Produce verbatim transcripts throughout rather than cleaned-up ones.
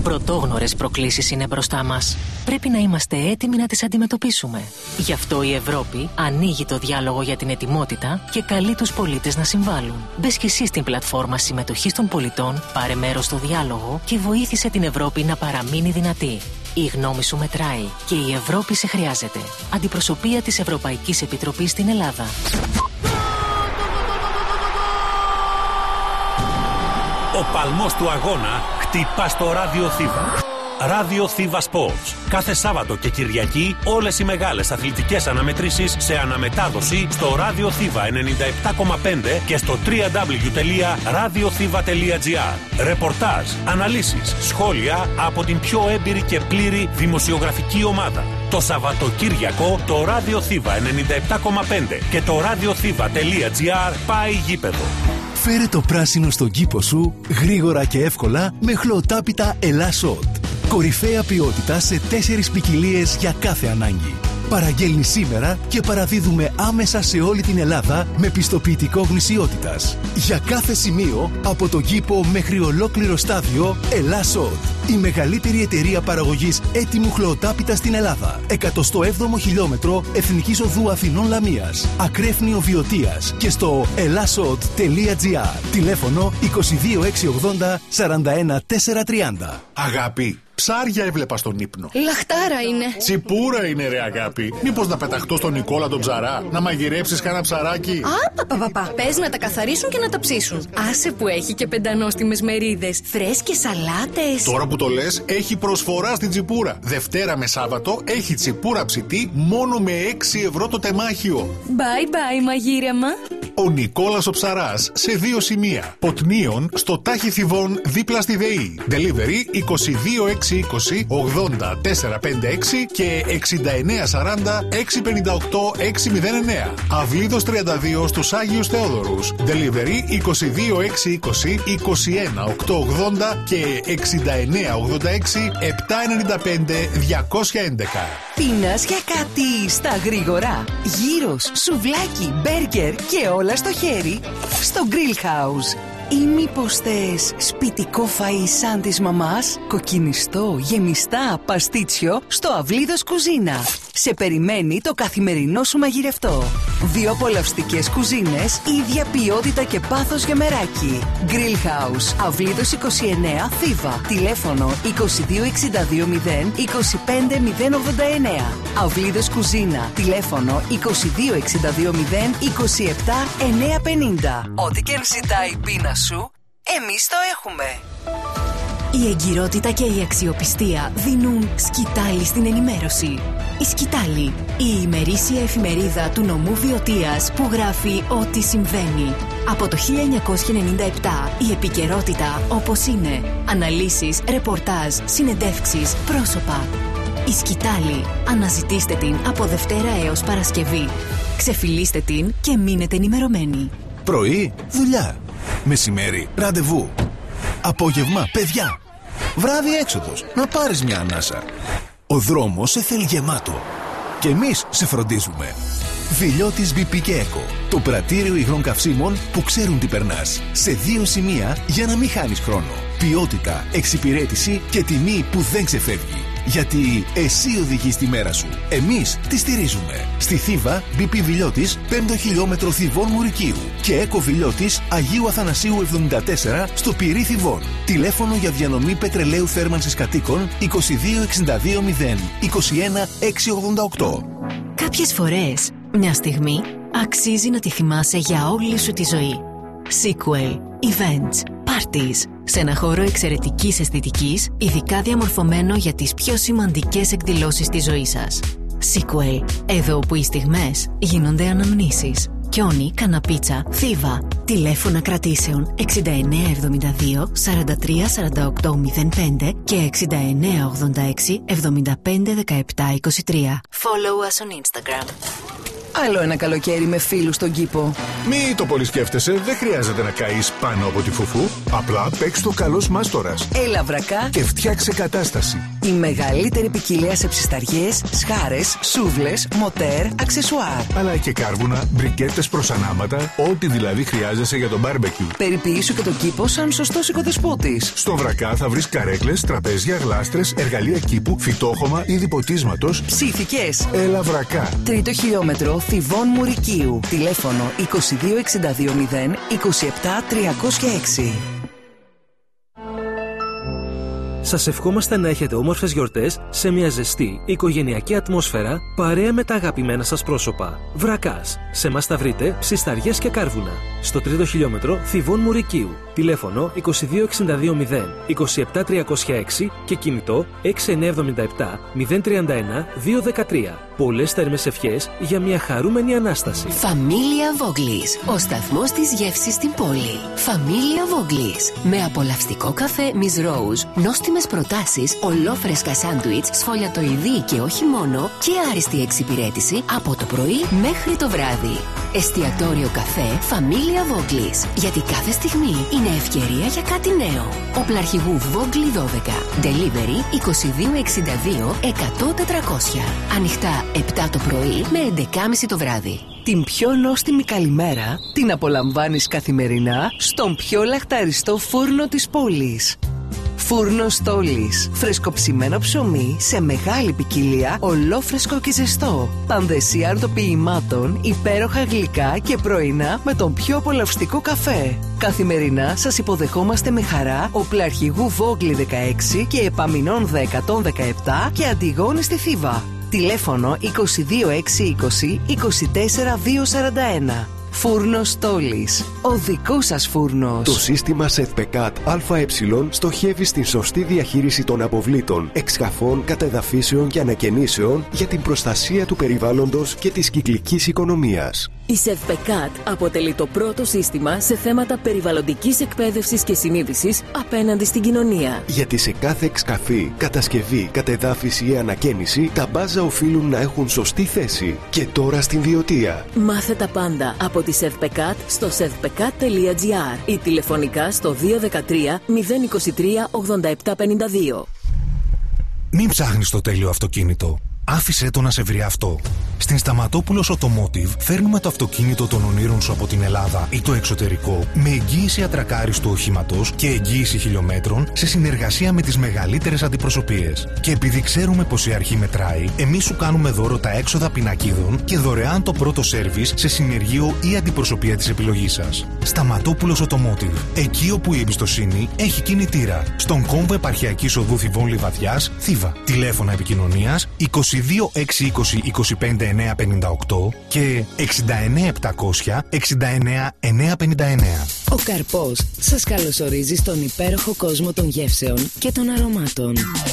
Πρωτόγνωρες προκλήσεις είναι μπροστά μας. Πρέπει να είμαστε έτοιμοι να τις αντιμετωπίσουμε. Γι' αυτό η Ευρώπη ανοίγει το διάλογο για την ετοιμότητα και καλεί τους πολίτες να συμβάλλουν. Μπες και εσύ στην πλατφόρμα συμμετοχής των πολιτών, πάρε μέρος στο διάλογο και βοήθησε την Ευρώπη να παραμείνει δυνατή. Η γνώμη σου μετράει και η Ευρώπη σε χρειάζεται. Αντιπροσωπεία της Ευρωπαϊκής Επιτροπής στην Ελλάδα. Ο παλμός του αγώνα χτυπά στο Ράδιο Θήβα. Ράδιο Θήβα Sports. Κάθε Σάββατο και Κυριακή όλες οι μεγάλες αθλητικές αναμετρήσεις σε αναμετάδοση στο Ράδιο Θήβα ενενήντα επτά κόμμα πέντε και στο double-u double-u double-u τελεία ραδιοθήβα τελεία τζι άρ. Ρεπορτάζ, αναλύσεις, σχόλια από την πιο έμπειρη και πλήρη δημοσιογραφική ομάδα. Το Σαββατοκύριακο το Ράδιο Θήβα ενενήντα επτά κόμμα πέντε και το ραδιοθήβα τελεία τζι άρ πάει γήπεδο. Φέρε το πράσινο στον κήπο σου γρήγορα και εύκολα με χλωοτάπητα Ελλάσσοτ. Κορυφαία ποιότητα σε τέσσερις ποικιλίες για κάθε ανάγκη. Παραγγέλνει σήμερα και παραδίδουμε άμεσα σε όλη την Ελλάδα με πιστοποιητικό γνησιότητας. Για κάθε σημείο, από το κήπο μέχρι ολόκληρο στάδιο, Ελλάσσοτ. Η μεγαλύτερη εταιρεία παραγωγής έτοιμου χλωοτάπητα στην Ελλάδα. εκατοστό έβδομο χιλιόμετρο Εθνικής Οδού Αθηνών Λαμίας. Ακρέφνιο Βιωτίας και στο ελλάσσοτ τελεία τζι άρ. Τηλέφωνο είκοσι δύο έξι ογδόντα σαράντα ένα τετρακόσια τριάντα. Αγάπη, ψάρια έβλεπα στον ύπνο. Λαχτάρα είναι. Τσιπούρα είναι, ρε αγάπη. Μήπως να πεταχτώ στον Νικόλα τον ψαρά, να μαγειρέψεις κανένα ψαράκι? Α, πα, πα, πα. Πες να τα καθαρίσουν και να τα ψήσουν. Άσε που έχει και πεντανόστιμες μερίδες, φρέσκες σαλάτες. Τώρα που το λες, έχει προσφορά στην Τσιπούρα. Δευτέρα με Σάββατο έχει τσιπούρα ψητή μόνο με έξι ευρώ το τεμάχιο. Bye bye μαγείρεμα. Ο Νικόλας ο ψαράς σε δύο σημεία. Ποτνίων στο Τάχι Θηβών δίπλα στη ΔΕΗ. Delivery είκοσι δύο έξι είκοσι ογδόντα τετρακόσια πενήντα έξι και εξήντα εννέα σαράντα έξι πενήντα οκτώ έξι μηδέν εννέα. Αυλίδος τριάντα δύο στους Άγιους Θεόδωρους. Delivery είκοσι δύο έξι είκοσι είκοσι ένα οκτακόσια ογδόντα και εξήντα εννέα ογδόντα έξι επτακόσια ενενήντα πέντε διακόσια έντεκα. Πίνας για κάτι στα γρήγορα. Γύρος, σουβλάκι, μπέργκερ και όλα στο χέρι στο Grill House. Ή μήπως θες σπιτικό φαΐ σαν της μαμάς, κοκκινιστό, γεμιστά, παστίτσιο στο Αυλίδος Κουζίνα. Σε περιμένει το καθημερινό σου μαγειρευτό. Δύο απολαυστικές κουζίνες, ίδια ποιότητα και πάθος για μεράκι. Grill House, Αυλίδος είκοσι εννέα, Θήβα. Τηλέφωνο είκοσι δύο εξήντα δύο μηδέν είκοσι πέντε μηδέν ογδόντα εννέα. Αυλίδος Κουζίνα. Τηλέφωνο είκοσι δύο εξήντα δύο μηδέν είκοσι επτά εννιακόσια πενήντα. Ό,τι και αν ζητάει η πείνα σου, εμείς το έχουμε. Η εγκυρότητα και η αξιοπιστία δίνουν σκητάλη στην ενημέρωση. Η Σκητάλη, η ημερήσια εφημερίδα του νομού Βιωτίας που γράφει ό,τι συμβαίνει. Από το χίλια εννιακόσια ενενήντα επτά η επικαιρότητα όπως είναι. Αναλύσεις, ρεπορτάζ, συνεντεύξεις, πρόσωπα. Η Σκητάλη. Αναζητήστε την από Δευτέρα έως Παρασκευή. Ξεφυλίστε την και μείνετε ενημερωμένοι. Πρωί, δουλειά. Μεσημέρι, ραντεβού. Απόγευμα, παιδιά. Βράδυ, έξοδος. Να πάρεις μια ανάσα. Ο δρόμος σε θέλει γεμάτο. Και εμείς σε φροντίζουμε. Βιλιώτης μπι πι και Eco. Το πρατήριο υγρών καυσίμων που ξέρουν τι περνάς. Σε δύο σημεία για να μην χάνεις χρόνο. Ποιότητα, εξυπηρέτηση και τιμή που δεν ξεφεύγει. Γιατί εσύ οδηγείς τη μέρα σου. Εμείς τη στηρίζουμε. Στη Θήβα, μπι πι Βιλιώτης, πέμπτο χιλιόμετρο Θηβών Μουρικίου. Και Eco Βιλιώτης, Αγίου Αθανασίου εβδομήντα τέσσερα, στο Πυρί Θηβών. Τηλέφωνο για διανομή πετρελαίου θέρμανσης κατοίκων είκοσι δύο εξήντα δύο μηδέν είκοσι ένα εξακόσια ογδόντα οκτώ. Κάποιες φορές, μια στιγμή, αξίζει να τη θυμάσαι για όλη σου τη ζωή. Sequel, events, parties. Σε ένα χώρο εξαιρετικής αισθητικής, ειδικά διαμορφωμένο για τις πιο σημαντικές εκδηλώσεις της ζωής σας. Sequel, εδώ που οι στιγμές γίνονται αναμνήσεις. Κιόνι, Καναπίτσα, Θήβα. Τηλέφωνα κρατήσεων εξήντα εννέα εβδομήντα δύο σαράντα τρία σαράντα οκτώ μηδέν πέντε και εξήντα εννέα ογδόντα έξι εβδομήντα πέντε δεκαεπτά είκοσι τρία. Follow us on Instagram. Άλλο ένα καλοκαίρι με φίλους στον κήπο. Μη το πολύ σκέφτεσαι, δεν χρειάζεται να καείς πάνω από τη φουφού. Απλά παίξ' το καλός μάστορας. Έλα βρακά Και φτιάξε κατάσταση. η μεγαλύτερη ποικιλία σε ψισταριές, σχάρες, σούβλες, μοτέρ, αξεσουάρ. Αλλά και κάρβουνα, μπρικέτες προς ανάματα, ό,τι δηλαδή χρειάζεσαι για το μπάρμπεκιου. Περιποιήσου και τον κήπο σαν σωστός οικοδεσπότης. Στο Βρακά θα βρεις καρέκλες, τραπέζια, γλάστρες, εργαλεία κήπου, φυτόχωμα, είδη ποτίσματος. Ψήθηκες. Έλα Βρακά. Τρίτο χιλιόμετρο Θηβών Μουρικίου. Τηλέφωνο είκοσι δύο εξήντα δύο μηδέν είκοσι επτά τριακόσια έξι. Σας ευχόμαστε να έχετε όμορφες γιορτές σε μια ζεστή οικογενειακή ατμόσφαιρα παρέα με τα αγαπημένα σας πρόσωπα. Βρακάς. Σε μας θα βρείτε ψισταριές και κάρβουνα. Στο τρίτο χιλιόμετρο Θηβών Μουρικίου. Τηλέφωνο είκοσι δύο εξήντα δύο μηδέν είκοσι επτά τριακόσια έξι και κινητό έξι εννιά εβδομήντα επτά μηδέν τριάντα ένα δύο δεκατρία. Πολλές θερμές ευχές για μια χαρούμενη Ανάσταση. Φαμίλια Βόγκλης. Ο σταθμός της γεύσης στην πόλη. Φαμίλια Βόγκλης. Με απολαυστικό καφέ Miss Rose, νόστιμες προτάσεις, ολόφρεσκα σάντουιτς, σφολιατοειδή και όχι μόνο, και άριστη εξυπηρέτηση από το πρωί μέχρι το βράδυ. Εστιατόριο καφέ Φαμίλια Βόγκλης. Γιατί κάθε στιγμή είναι ευκαιρία για κάτι νέο. Οπλαρχηγού Βόγκλη δώδεκα. Delivery είκοσι δύο εξήντα δύο εκατό τετρακόσια. Ανοιχτά επτά το πρωί με έντεκα και μισή το βράδυ. Την πιο νόστιμη καλημέρα την απολαμβάνεις καθημερινά στον πιο λαχταριστό φούρνο της πόλης. Φούρνος Στόλης. Φρεσκοψημένο ψωμί σε μεγάλη ποικιλία, ολόφρεσκο και ζεστό. Πανδεσία αρτοποιημάτων, υπέροχα γλυκά και πρωινά με τον πιο απολαυστικό καφέ. Καθημερινά σας υποδεχόμαστε με χαρά Οπλαρχηγού Βόγκλη δεκαέξι και Επαμεινών εκατόν δεκαεπτά και Αντιγόνη στη Θήβα. Τηλέφωνο είκοσι δύο έξι είκοσι είκοσι τέσσερα δύο σαράντα ένα. Φούρνος Στόλης. Ο δικός σας φούρνος. Το σύστημα ΣΕΔΠΕΚΑΤ ΑΕ στοχεύει στην σωστή διαχείριση των αποβλήτων, εξκαφών, κατεδαφίσεων και ανακαινήσεων για την προστασία του περιβάλλοντος και της κυκλικής οικονομίας. Η ΣΕΔΠΕΚΑΤ αποτελεί το πρώτο σύστημα σε θέματα περιβαλλοντικής εκπαίδευσης και συνείδησης απέναντι στην κοινωνία. Γιατί σε κάθε εξκαφή, κατασκευή, κατεδάφιση ή ανακαίνιση, τα μπάζα οφείλουν να έχουν σωστή θέση. Και τώρα στην Βιωτία. Μάθε τα πάντα από τη ΣΕΔΠΕΚΑΤ στο σεδπεκάτ τελεία τζι άρ ή τηλεφωνικά στο δύο ένα τρία μηδέν είκοσι τρία ογδόντα επτά πενήντα δύο. Μην ψάχνεις το τέλειο αυτοκίνητο. Άφησέ το να σε βρει αυτό. Στην Σταματόπουλος Automotive φέρνουμε το αυτοκίνητο των ονείρων σου από την Ελλάδα ή το εξωτερικό με εγγύηση ατρακάριστου οχήματος και εγγύηση χιλιόμετρων σε συνεργασία με τις μεγαλύτερες αντιπροσωπείες. Και επειδή ξέρουμε πως η αρχή μετράει, εμείς σου κάνουμε δώρο τα έξοδα πινακίδων και δωρεάν το πρώτο σέρβις σε συνεργείο ή αντιπροσωπεία της επιλογής σας. Σταματόπουλος Automotive. Εκεί όπου η εμπιστοσύνη έχει κινητήρα. Στον κόμβο Επαρχιακής Οδού Θηβών Λιβαδιάς, Θήβα. Τηλέφωνα επικοινωνίας είκοσι δύο έξι είκοσι είκοσι πέντε εννιά πενήντα οκτώ και εξήντα εννιά επτακόσια εξήντα εννιά εννιά πενήντα εννιά. Ο Καρπός σας καλωσορίζει στον υπέροχο κόσμο των γεύσεων και των αρωμάτων.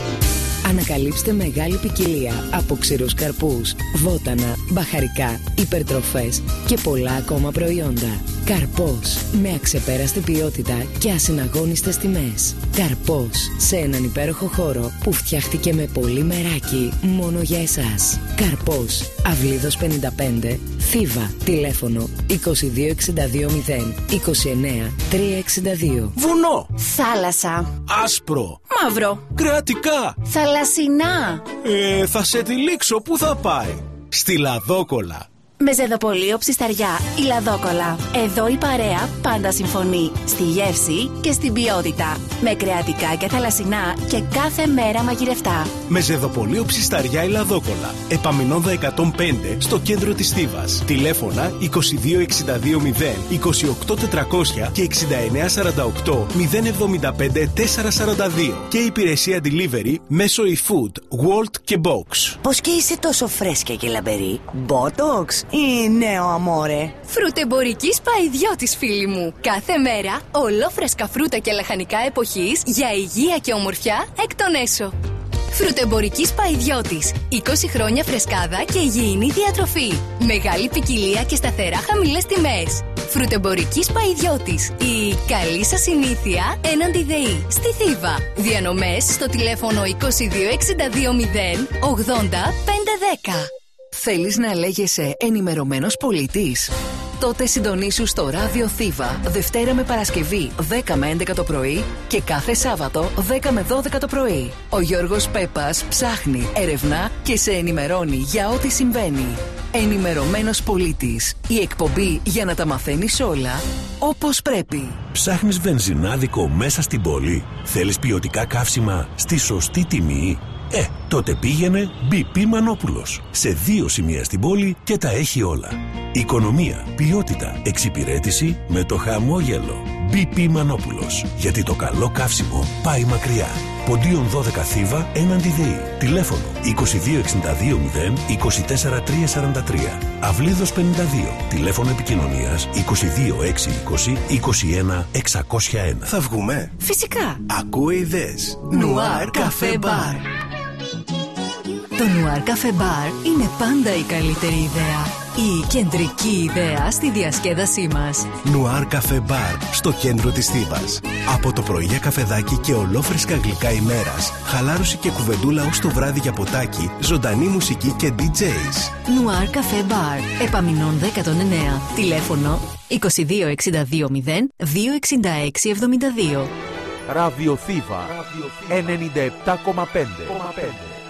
Ανακαλύψτε μεγάλη ποικιλία από ξηρούς καρπούς, βότανα, μπαχαρικά, υπερτροφές και πολλά ακόμα προϊόντα. Καρπός, με αξεπέραστη ποιότητα και ασυναγώνιστες τιμές. Καρπός, σε έναν υπέροχο χώρο που φτιάχτηκε με πολύ μεράκι μόνο για εσάς. Καρπός, Αυλίδος πενήντα πέντε, Θήβα. Τηλέφωνο είκοσι δύο εξήντα δύο μηδέν είκοσι εννιά τριακόσια εξήντα δύο. Βουνό. Θάλασσα. Άσπρο. Μαύρο. Κρατικά. Θαλασσινά. Ε, θα σε τυλίξω. Πού θα πάει? Στη Λαδόκολα. Με ζεδοπολείο ψισταριά, η Λαδόκολα. Εδώ η παρέα πάντα συμφωνεί. Στη γεύση και στην ποιότητα. Με κρεατικά και θαλασσινά και κάθε μέρα μαγειρευτά. Με ζεδοπολείο ψισταριά, η Λαδόκολα. Επαμεινώνδα εκατόν πέντε στο κέντρο της Θήβας. Τηλέφωνα είκοσι δύο εξήντα δύο μηδέν είκοσι οκτώ τετρακόσια και εξήντα εννιά σαράντα οκτώ μηδέν εβδομήντα πέντε τετρακόσια σαράντα δύο. Και υπηρεσία delivery μέσω eFood, Wolt και Box. Πώς και είσαι τόσο φρέσκια και λαμπερή? Botox ή νέο αμόρε? Φρουτεμπορικής Παϊδιώτης, φίλοι μου. Κάθε μέρα ολόφρεσκα φρούτα και λαχανικά εποχής για υγεία και ομορφιά εκ των έσω. Φρουτεμπορικής Παϊδιώτης. είκοσι χρόνια φρεσκάδα και υγιεινή διατροφή. Μεγάλη ποικιλία και σταθερά χαμηλές τιμές. Φρουτεμπορικής Παϊδιώτης. Η καλή σας συνήθεια έναντι ΔΕΗ. Στη Θήβα. Διανομές στο τηλέφωνο είκοσι δύο εξήντα δύο μηδέν ογδόντα πεντακόσια δέκα. Θέλεις να λέγεσαι ενημερωμένος πολίτης? Τότε συντονίσου στο Ράδιο Θήβα Δευτέρα με Παρασκευή δέκα με έντεκα το πρωί και κάθε Σάββατο δέκα με δώδεκα το πρωί. Ο Γιώργος Πέπας ψάχνει, ερευνά και σε ενημερώνει για ό,τι συμβαίνει. Ενημερωμένος πολίτης. Η εκπομπή για να τα μαθαίνεις όλα όπως πρέπει. Ψάχνεις βενζινάδικο μέσα στην πόλη? Θέλεις ποιοτικά καύσιμα στη σωστή τιμή? Ε, τότε πήγαινε μπι πι Μανόπουλος. Σε δύο σημεία στην πόλη και τα έχει όλα. Οικονομία, ποιότητα, εξυπηρέτηση με το χαμόγελο. μπι πι Μανόπουλος. Γιατί το καλό καύσιμο πάει μακριά. Ποντίον δώδεκα Θήβα έναντι ΔΕΗ. Τηλέφωνο είκοσι δύο εξήντα δύο μηδέν είκοσι τέσσερα τριακόσια σαράντα τρία. Αυλίδος πενήντα δύο. Τηλέφωνο επικοινωνίας είκοσι δύο εξακόσια είκοσι είκοσι ένα εξακόσια ένα. Θα βγούμε? Φυσικά. Ακούω ιδέες. Νουάρ Καφέ Μπαρ. Το Νουάρ Καφέ Μπαρ είναι πάντα η καλύτερη ιδέα. Η κεντρική ιδέα στη διασκέδασή μας. Νουάρ Καφέ Μπαρ στο κέντρο της Θήβας. Από το πρωί για καφεδάκι και ολόφρεσκα γλυκά ημέρας, χαλάρωση και κουβεντούλα ως το βράδυ για ποτάκι, ζωντανή μουσική και ντι τζέις. Νουάρ Καφέ Μπαρ, Επαμεινών εκατόν εννέα. Τηλέφωνο είκοσι δύο εξήντα δύο μηδέν δύο εξήντα έξι εβδομήντα δύο. Ράδιο Θήβα ενενήντα επτά κόμμα πέντε.